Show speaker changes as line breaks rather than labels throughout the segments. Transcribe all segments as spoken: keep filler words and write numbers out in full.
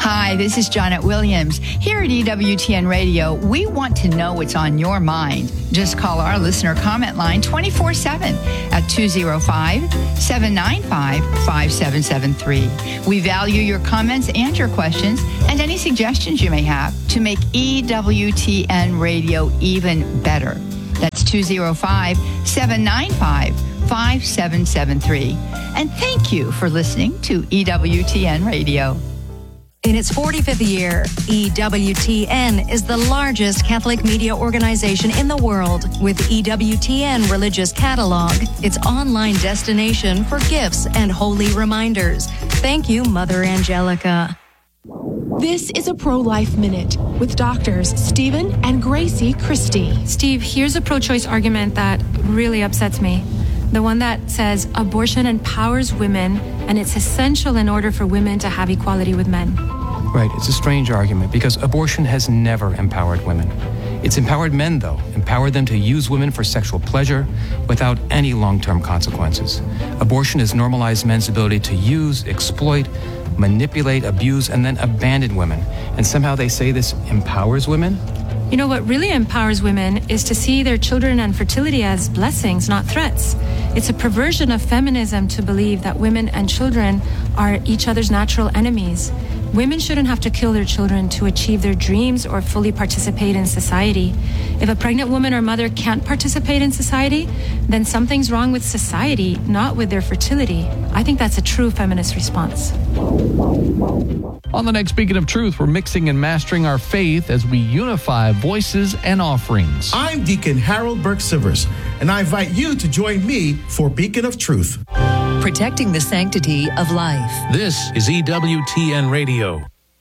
Hi, this is Janet Williams. Here at E W T N Radio, we want to know what's on your mind. Just call our listener comment line twenty-four seven at two oh five, seven nine five, five seven seven three. We value your comments and your questions and any suggestions you may have to make E W T N Radio even better. That's two oh five, seven nine five, five seven seven three. And thank you for listening to E W T N Radio.
In its forty-fifth year, E W T N is the largest Catholic media organization in the world with E W T N Religious Catalog, its online destination for gifts and holy reminders. Thank you, Mother Angelica.
This is a Pro-Life Minute with doctors Stephen and Gracie Christie.
Steve, here's a pro-choice argument that really upsets me. The one that says abortion empowers women and it's essential in order for women to have equality with men.
Right, it's a strange argument because abortion has never empowered women. It's empowered men, though, empowered them to use women for sexual pleasure without any long-term consequences. Abortion has normalized men's ability to use, exploit, manipulate, abuse, and then abandon women. And somehow they say this empowers women?
You know, what really empowers women is to see their children and fertility as blessings, not threats. It's a perversion of feminism to believe that women and children are each other's natural enemies. Women shouldn't have to kill their children to achieve their dreams or fully participate in society. If a pregnant woman or mother can't participate in society, then something's wrong with society, not with their fertility. I think that's a true feminist response.
On the next Beacon of Truth, we're mixing and mastering our faith as we unify voices and offerings.
I'm Deacon Harold Burke-Sivers, and I invite you to join me for Beacon of Truth.
Protecting the sanctity of life.
This is E W T N Radio.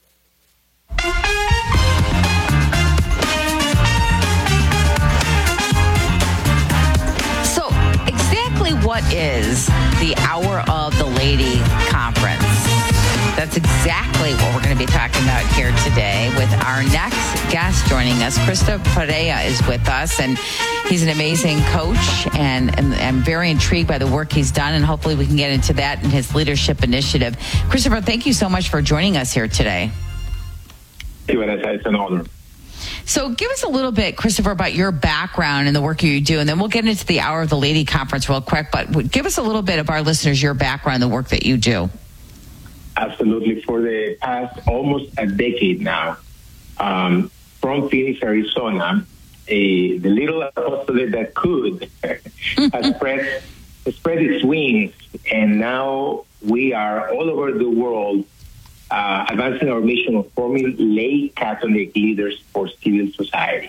So, exactly what is the Hour of the Lady Conference? That's exactly what we're going to be talking about here today with our next guest joining us. Krista Perea is with us, and he's an amazing coach, and, and I'm very intrigued by the work he's done, and hopefully we can get into that in his leadership initiative. Christopher, thank you so much for joining us here today.
Thank you, Vanessa. It's an honor.
So give us a little bit, Christopher, about your background and the work you do, and then we'll get into the Hour of the Lady Conference real quick, but give us a little bit of our listeners, your background, the work that you do.
Absolutely. For the past almost a decade now, um, from Phoenix, Arizona, a, the little apostolate that could has spread, spread its wings, and now we are all over the world uh, advancing our mission of forming lay Catholic leaders for civil society.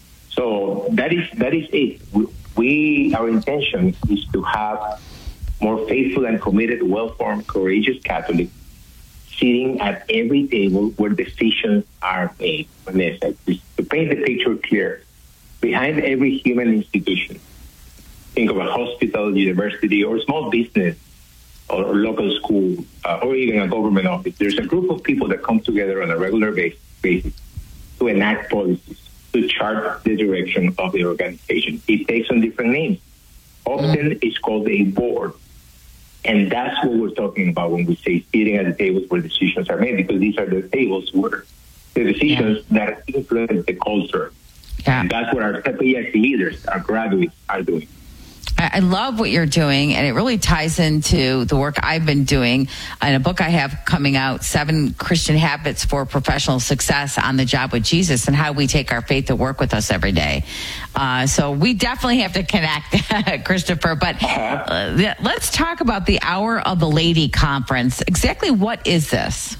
So that is that is it. We, we our intention is to have more faithful and committed, well-formed, courageous Catholics sitting at every table where decisions are made. Vanessa, to paint the picture clear, behind every human institution, think of a hospital, university, or small business, or, or local school, uh, or even a government office, there's a group of people that come together on a regular basis to enact policies, to chart the direction of the organization. It takes on different names. Often it's called a board. And that's what we're talking about when we say sitting at the tables where decisions are made, because these are the tables where the decisions yeah. that influence the culture. Yeah. And that's what our C P S leaders, our graduates, are doing.
I love what you're doing, and it really ties into the work I've been doing in a book I have coming out, Seven Christian Habits for Professional Success on the Job with Jesus, and how we take our faith to work with us every day. Uh, so we definitely have to connect, Christopher. But uh, let's talk about the Hour of the Lady Conference. Exactly what is this?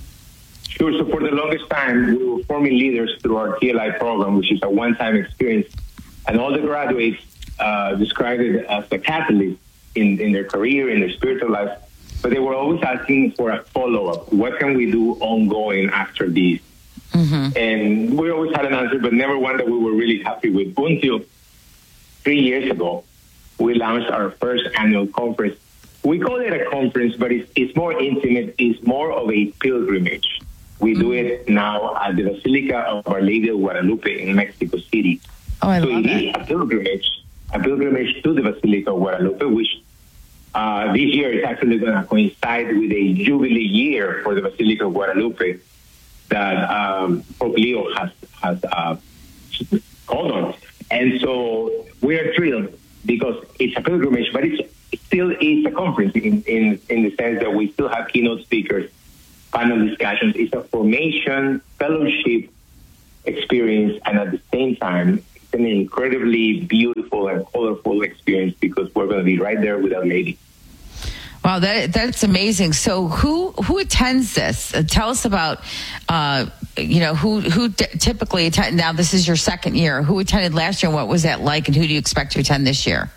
Sure. So for the longest time, we were forming leaders through our T L I program, which is a one-time experience, and all the graduates Uh, described it as a catalyst in, in their career, in their spiritual life, but they were always asking for a follow-up. What can we do ongoing after this? Mm-hmm. And we always had an answer, but never one that we were really happy with. Until three years ago, we launched our first annual conference. We call it a conference, but it's, it's more intimate. It's more of a pilgrimage. We mm-hmm. do it now at the Basilica of Our Lady of Guadalupe in Mexico City.
Oh, I
so
love
it is a pilgrimage. A pilgrimage to the Basilica of Guadalupe, which uh, this year is actually going to coincide with a jubilee year for the Basilica of Guadalupe. that um, Pope Leo has has uh, called on. And so we are thrilled because it's a pilgrimage, but it's still is a conference in, in, in the sense that we still have keynote speakers, panel discussions. It's a formation, fellowship experience, and at the same time, it's an incredibly beautiful and colorful experience because we're going to be right there with Our Lady.
Wow, that that's amazing. So, who who attends this? Uh, tell us about, uh, you know, who who d- typically attend. Now, this is your second year. Who attended last year, and what was that like, and who do you expect to attend this year?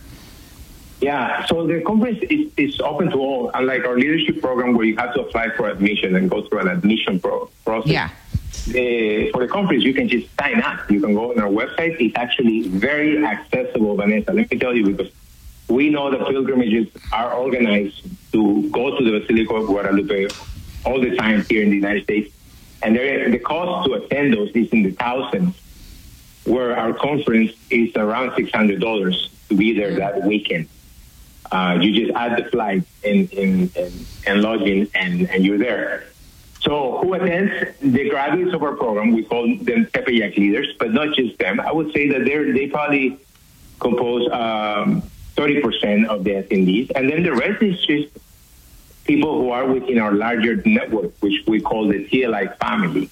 Yeah, so the conference is, is open to all, unlike our leadership program where you have to apply for admission and go through an admission pro- process.
Yeah.
The, for the conference, you can just sign up. You can go on our website. It's actually very accessible, Vanessa. Let me tell you, because we know that pilgrimages are organized to go to the Basilica of Guadalupe all the time here in the United States. And the cost to attend those is in the thousands, where our conference is around six hundred dollars to be there that weekend. Uh, you just add the flight and, and, and, and lodging, and, and you're there. So who attends? The graduates of our program, we call them Tepeyac leaders, but not just them. I would say that they're, they probably compose um, thirty percent of the attendees. And then the rest is just people who are within our larger network, which we call the T L I family.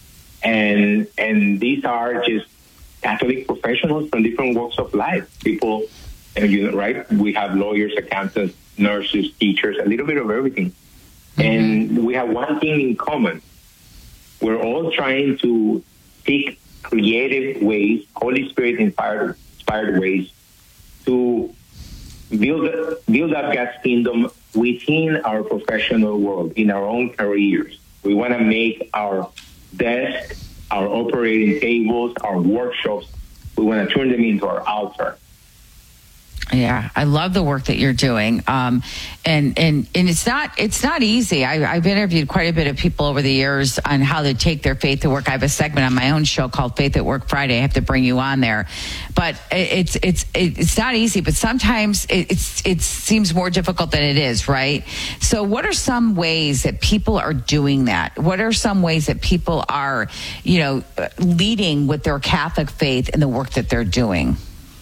And, and these are just Catholic professionals from different walks of life. People, you know, right? We have lawyers, accountants, nurses, teachers, a little bit of everything. Mm-hmm. And we have one thing in common. We're all trying to seek creative ways, Holy Spirit inspired, inspired ways to build build up God's kingdom within our professional world, in our own careers. We want to make our desk, our operating tables, our workshops, we want to turn them into our altar.
Yeah, I love the work that you're doing, um, and and and it's not it's not easy. I, I've interviewed quite a bit of people over the years on how to take their faith to work. I have a segment on my own show called Faith at Work Friday. I have to bring you on there, but it's it's it's not easy. But sometimes it, it's it seems more difficult than it is, right? So, what are some ways that people are doing that? What are some ways that people are, you know, leading with their Catholic faith in the work that they're doing?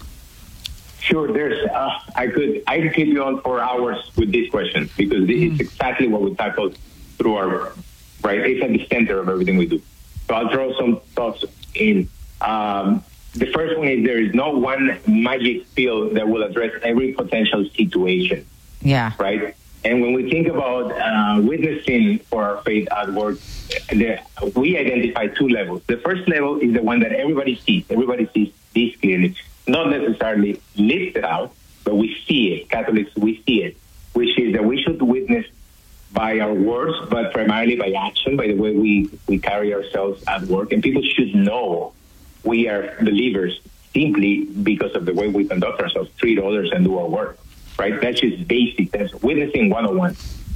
Sure, there's. Uh, I could. I could keep you on for hours with this question because mm-hmm. it's exactly what we tackle through our. Right, it's at the center of everything we do. So I'll throw some thoughts in. Um, the first one is there is no one magic pill that will address every potential situation.
Yeah.
Right. And when we think about uh, witnessing for our faith at work, the, we identify two levels. The first level is the one that everybody sees. Everybody sees this clearly. Not necessarily listed out, but we see it. Catholics, we see it, which is that we should witness by our words, but primarily by action, by the way we, we carry ourselves at work. And people should know we are believers simply because of the way we conduct ourselves, treat others, and do our work, right? That's just basic. That's witnessing one oh one.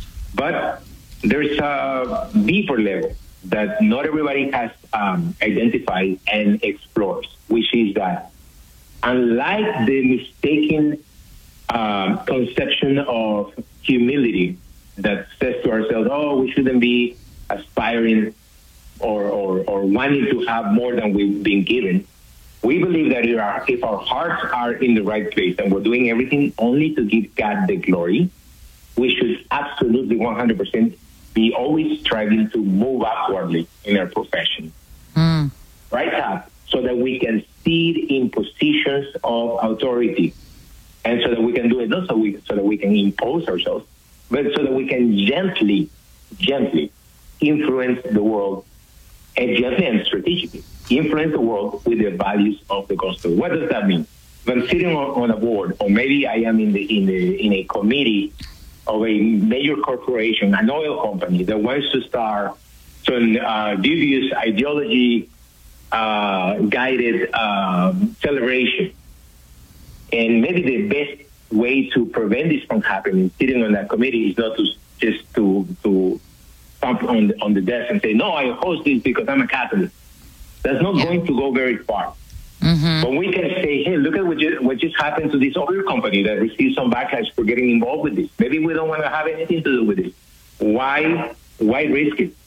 But there's a deeper level that not everybody has um, identified and explores, which is that unlike the mistaken um, conception of humility that says to ourselves, oh, we shouldn't be aspiring or, or, or wanting to have more than we've been given, we believe that if our, if our hearts are in the right place and we're doing everything only to give God the glory, we should absolutely one hundred percent be always striving to move upwardly in our profession. Mm. Right up, so that we can seed in positions of authority, and so that we can do it not so we so that we can impose ourselves, but so that we can gently, gently influence the world, and gently and strategically influence the world with the values of the gospel. What does that mean? When sitting on, on a board, or maybe I am in the in the in a committee of a major corporation, an oil company that wants to start some uh, dubious ideology. Uh, guided um, celebration. And maybe the best way to prevent this from happening, sitting on that committee, is not to just to to thump on the, on the desk and say, no, I host this because I'm a Catholic. That's not yeah. going to go very far. Mm-hmm. But we can say, hey, look at what just, what just happened to this oil company that received some backlash for getting involved with this. Maybe we don't want to have anything to do with it. Why, why risk it?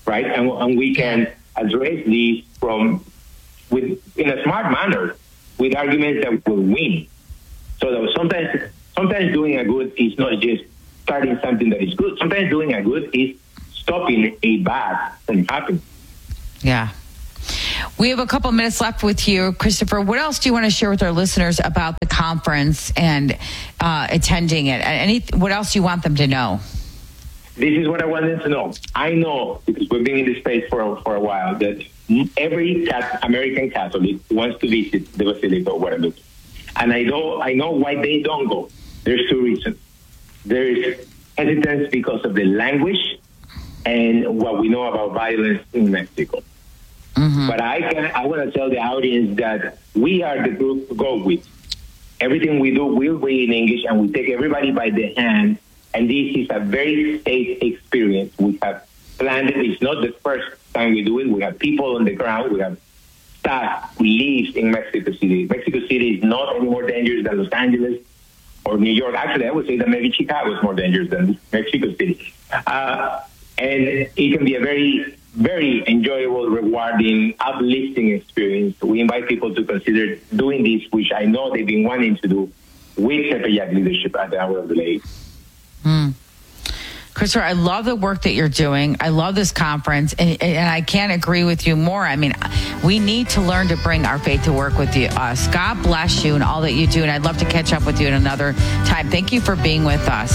right? And, and we can address these from with in a smart manner with arguments that will win. So that sometimes, sometimes doing a good is not just starting something that is good. Sometimes doing a good is stopping a bad from happening.
Yeah. We have a couple minutes left with you, Christopher. What else do you want to share with our listeners about the conference and uh, attending it? Any, what else do you want them to know?
This is what I want them to know. I know, because we've been in this space for, for a while, that every American Catholic wants to visit the Basilica of Guadalupe. And I know, I know why they don't go. There's two reasons. There is hesitance because of the language and what we know about violence in Mexico. Mm-hmm. But I can, I want to tell the audience that we are the group to go with. Everything we do will be in English, and we take everybody by the hand. And this is a very safe experience. We have planned it. It's not the first time we do it. We have people on the ground. We have staff who lives in Mexico City. Mexico City is not any more dangerous than Los Angeles or New York. Actually, I would say that maybe Chicago is more dangerous than Mexico City. Uh, and it can be a very, very enjoyable, rewarding, uplifting experience. We invite people to consider doing this, which I know they've been wanting to do with Tepeyac leadership at the Hour of the Lady.
Mm. Christopher, I love the work that you're doing. I love this conference, and, and I can't agree with you more. I mean, we need to learn to bring our faith to work with you, us. God bless you and all that you do, and I'd love to catch up with you at another time. Thank you for being with us.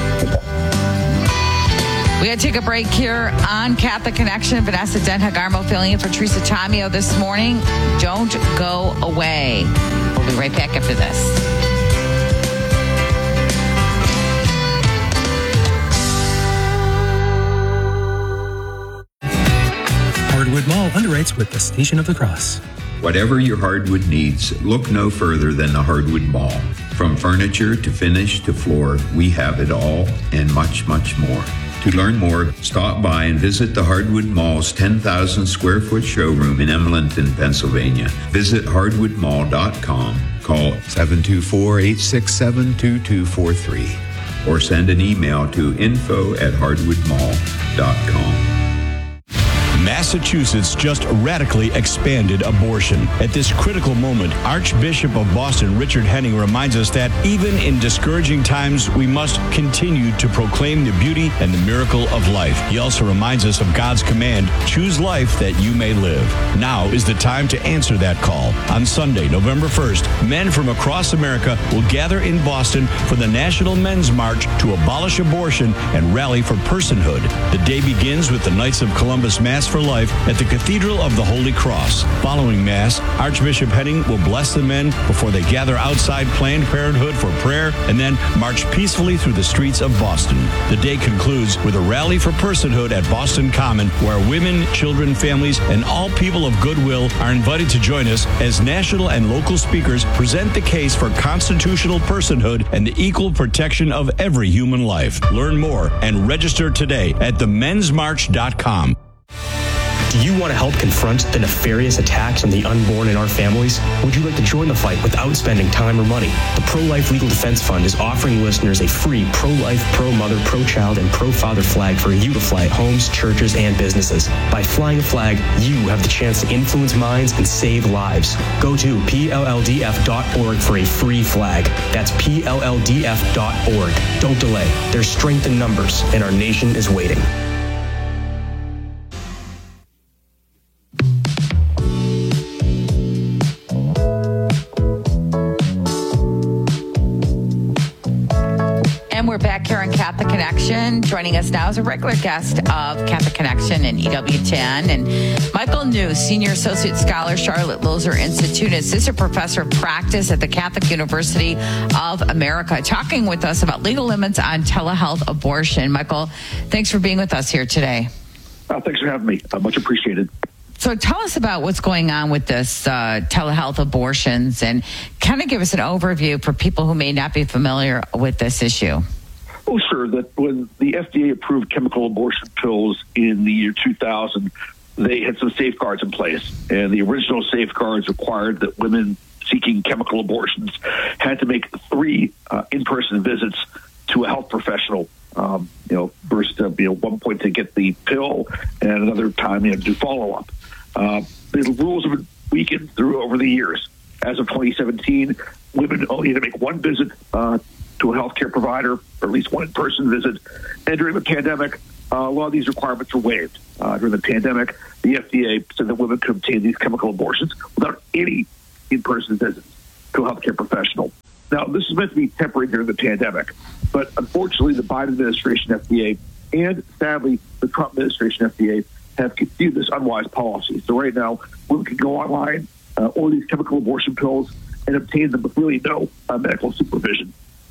We got to take a break here on Catholic Connection. Vanessa Denhagarmo filling in for Teresa Tomeo this morning. Don't go away. We'll be right back after this.
Hardwood Mall underwrites with the Station of the Cross.
Whatever your hardwood needs, look no further than the Hardwood Mall. From furniture to finish to floor, we have it all and much, much more. To learn more, stop by and visit the Hardwood Mall's ten thousand square foot showroom in Emlenton, Pennsylvania. Visit hardwood mall dot com. Call seven two four, eight six seven, two two four three or send an email to info at hardwood mall dot com.
Massachusetts just radically expanded abortion. At this critical moment, Archbishop of Boston Richard Henning reminds us that even in discouraging times, we must continue to proclaim the beauty and the miracle of life. He also reminds us of God's command, choose life that you may live. Now is the time to answer that call. On Sunday, November first, men from across America will gather in Boston for the National Men's March to abolish abortion and rally for personhood. The day begins with the Knights of Columbus Mass for Life at the Cathedral of the Holy Cross. Following Mass, Archbishop Henning will bless the men before they gather outside Planned Parenthood for prayer and then march peacefully through the streets of Boston. The day concludes with a rally for personhood at Boston Common, where women, children, families, and all people of goodwill are invited to join us as national and local speakers present the case for constitutional personhood and the equal protection of every human life. Learn more and register today at the mens march dot com.
Do you want to help confront the nefarious attacks on the unborn in our families? Would you like to join the fight without spending time or money? The Pro-Life Legal Defense Fund is offering listeners a free pro-life, pro-mother, pro-child, and pro-father flag for you to fly at homes, churches, and businesses. By flying a flag, you have the chance to influence minds and save lives. Go to P L L D F dot org for a free flag. That's P L L D F dot org. Don't delay. There's strength in numbers, and our nation is waiting.
We're back here on Catholic Connection. Joining us now is a regular guest of Catholic Connection and E W ten, and Michael New, Senior Associate Scholar, Charlotte Lozer Institute, Assistant Professor of Practice at the Catholic University of America, talking with us about legal limits on telehealth abortion. Michael, thanks for being with us here today.
Uh, thanks for having me. Uh, much appreciated.
So tell us about what's going on with this uh, telehealth abortions, and kind of give us an overview for people who may not be familiar with this issue.
Oh, sure. That when the F D A approved chemical abortion pills in the year two thousand, they had some safeguards in place. And the original safeguards required that women seeking chemical abortions had to make three uh, in-person visits to a health professional, um, you know, first uh, to, you know, one point to get the pill and another time, you know, do follow-up. Uh, the rules have been weakened through over the years. As of twenty seventeen, women only had to make one visit uh, to a healthcare provider, or at least one in-person visit. And during the pandemic, uh, a lot of these requirements were waived. Uh, during the pandemic, the F D A said that women could obtain these chemical abortions without any in-person visits to a healthcare professional. Now, this is meant to be temporary during the pandemic, but unfortunately, the Biden administration F D A and, sadly, the Trump administration F D A have continued this unwise policy. So right now, women can go online, uh, order these chemical abortion pills, and obtain them with really no uh, medical supervision.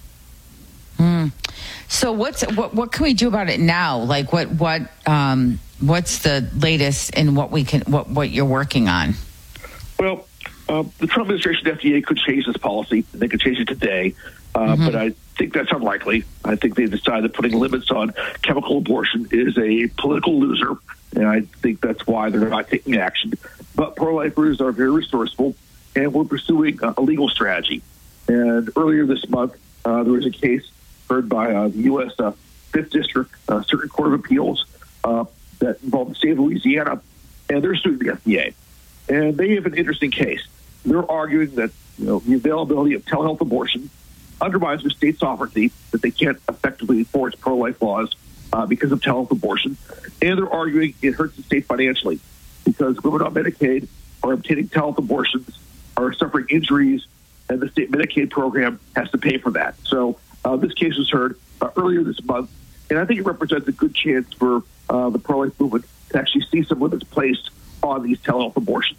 Mm. So what's what? What can we do about it now? Like, what? What? Um, what's the latest in what we can? What? What you're working on?
Well, uh, the Trump administration F D A could change this policy. They could change it today, uh, mm-hmm. but I think that's unlikely. I think they decided that putting limits on chemical abortion is a political loser, and I think that's why they're not taking action. But pro-lifers are very resourceful, and we're pursuing a legal strategy. And earlier this month, uh, there was a case heard by uh, the U S Uh, Fifth District uh, Circuit Court of Appeals uh, that involved the state of Louisiana, and they're suing the F D A. And they have an interesting case. They're arguing that, you know, the availability of telehealth abortion undermines their state sovereignty, that they can't effectively enforce pro-life laws uh, because of telehealth abortion. And they're arguing it hurts the state financially because women on Medicaid are obtaining telehealth abortions, are suffering injuries, and the state Medicaid program has to pay for that. So uh, this case was heard uh, earlier this month, and I think it represents a good chance for uh, the pro-life movement to actually see some limits placed on these telehealth abortions.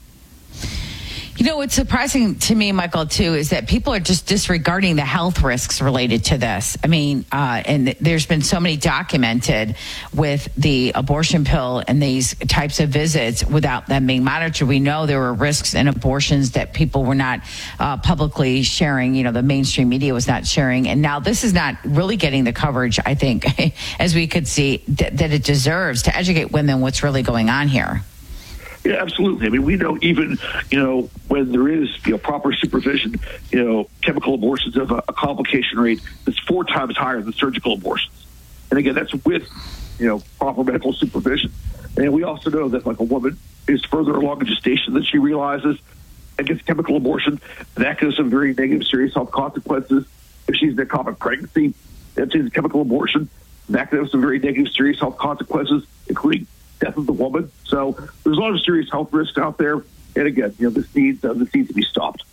You know, what's surprising to me, Michael, too, is that people are just disregarding the health risks related to this. I mean, uh, and there's been so many documented with the abortion pill and these types of visits without them being monitored. We know there were risks in abortions that people were not uh, publicly sharing. You know, the mainstream media was not sharing. And now this is not really getting the coverage, I think, as we could see, that, that it deserves to educate women what's really going on here.
Yeah, absolutely. I mean, we know even, you know, when there is, you know, proper supervision, you know, chemical abortions have a, a complication rate that's four times higher than surgical abortions. And again, that's with, you know, proper medical supervision. And we also know that, like, a woman is further along in gestation than she realizes and gets chemical abortion. That can have some very negative, serious health consequences. If she's in a common pregnancy and she's a chemical abortion, that can have some very negative, serious health consequences, including death of the woman. So there's a lot of serious health risks out there. And again, you know, this needs, uh, this needs to be stopped.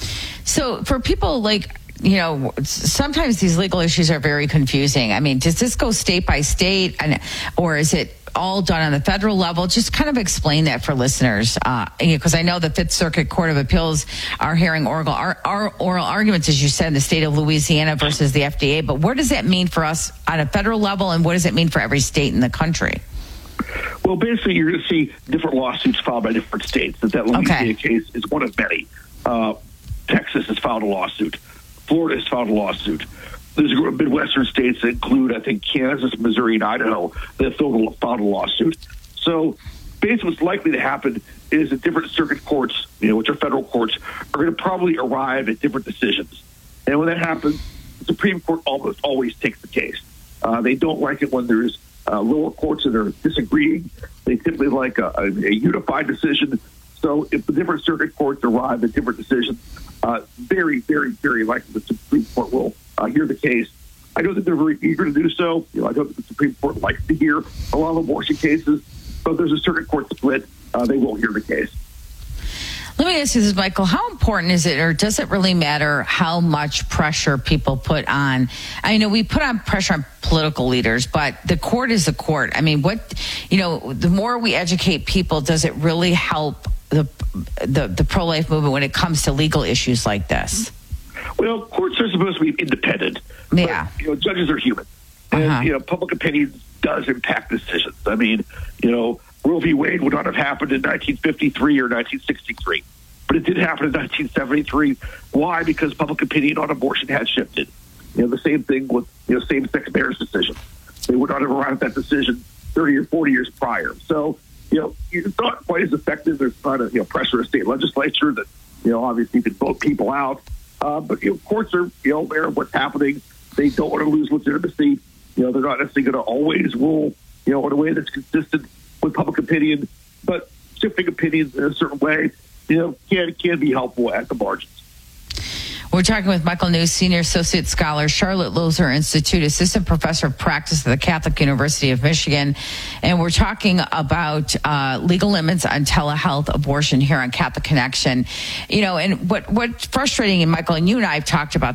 So for people like, you know, sometimes these legal issues are very confusing. I mean, does this go state by state, and or is it all done on the federal level? Just kind of explain that for listeners, because uh, I know the Fifth Circuit Court of Appeals are hearing oral, are, are oral arguments, as you said, in the state of Louisiana versus the F D A. But what does that mean for us on a federal level, and what does it mean for every state in the country?
Well, basically, you're going to see different lawsuits filed by different states. That that Louisiana okay. case is one of many. Uh, Texas has filed a lawsuit. Florida has filed a lawsuit. There's a group of Midwestern states that include, I think, Kansas, Missouri, and Idaho that filed a lawsuit. So basically what's likely to happen is that different circuit courts, you know, which are federal courts, are going to probably arrive at different decisions. And when that happens, the Supreme Court almost always takes the case. Uh, they don't like it when there's uh, lower courts that are disagreeing. They typically like a, a, a unified decision. So if the different circuit courts arrive at different decisions, uh, very, very, very likely the Supreme Court will uh, hear the case. I know that they're very eager to do so. You know, I know that the Supreme Court likes to hear a lot of abortion cases, but if there's a circuit court split, uh, they won't hear the case.
Let me ask you this, Michael. How important is it, or does it really matter how much pressure people put on? I know we put on pressure on political leaders, but the court is the court. I mean, what, you know, the more we educate people, does it really help the the, the pro-life movement when it comes to legal issues like this?
Well, courts are supposed to be independent.
Yeah.
But, you know, judges are human. And, uh-huh. you know, public opinion does impact decisions. I mean, you know, Roe v. Wade would not have happened in nineteen fifty-three or nineteen sixty-three. But it did happen in nineteen seventy-three. Why? Because public opinion on abortion had shifted. You know, the same thing with, you know, same-sex marriage decisions. They would not have arrived at that decision thirty or forty years prior. So, you know, it's not quite as effective. There's trying to, you know, pressure a state legislature that, you know, obviously can vote people out. Uh, but, you know, courts are, you know, aware of what's happening. They don't want to lose legitimacy. You You know, they're not necessarily going to always rule, you know, in a way that's consistent with public opinion, but shifting opinions in a certain way, you know, can can be helpful at the margins.
We're talking with Michael New, Senior Associate Scholar, Charlotte Lozer Institute, Assistant Professor of Practice at the Catholic University of Michigan. And we're talking about uh, legal limits on telehealth abortion here on Catholic Connection. You know, and what what's frustrating, and Michael, and you and I have talked about